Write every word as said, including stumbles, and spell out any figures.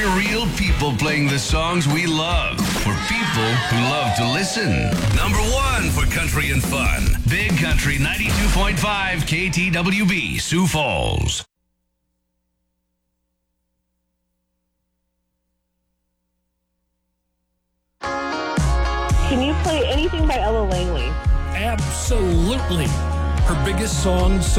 real people playing the songs we love for people who love to listen. Number one for country and fun. Big Country ninety-two point five K T W B, Sioux Falls. Can you play anything by Ella Langley? Absolutely. Her biggest song, So